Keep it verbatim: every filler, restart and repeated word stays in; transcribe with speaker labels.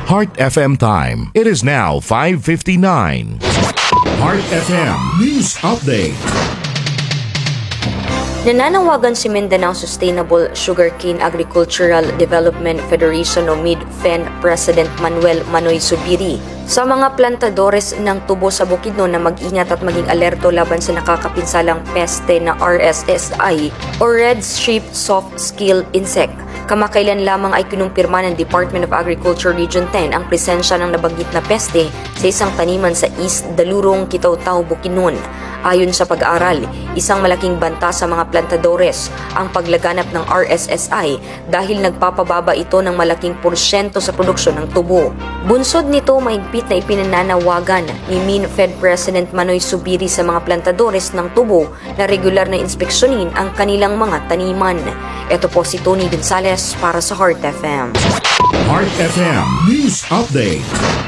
Speaker 1: Heart F M time. It is now five fifty-nine. Heart F M News Update.
Speaker 2: Nananawagan si Mindanao Sustainable Sugarcane Agricultural Development Federation o MIDFEN President Manuel Manoy Zubiri sa mga plantadores ng tubo sa Bukidnon na mag-ingat at maging alerto laban sa nakakapinsalang peste na R S S I o Red Strip Soft Skill Insect. Kamakailan lamang ay kinumpirma ng Department of Agriculture Region ten ang presensya ng nabanggit na peste sa isang taniman sa East Dalurong, Kitaw-Taw, Bukidnon. Ayon sa pag-aaral, isang malaking banta sa mga plantadores ang paglaganap ng R S S I dahil nagpapababa ito ng malaking porsyento sa produksyon ng tubo. Bunsod nito, mahigpit na ipinananawagan ni MINFED President Manoy Zubiri sa mga plantadores ng tubo na regular na inspeksyonin ang kanilang mga taniman. Ito po si Tony Gonzales para sa Heart F M.
Speaker 1: Heart F M News Update.